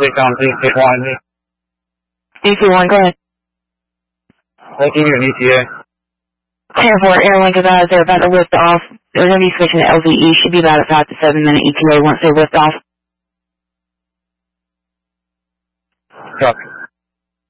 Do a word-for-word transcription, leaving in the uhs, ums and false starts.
click on three six one. three two one, go ahead. Looking at E T A. ten four, Airlink advised they're about to lift off. They're going to be switching to L V E. Should be about a five to seven minute E T A once they lift off. Copy.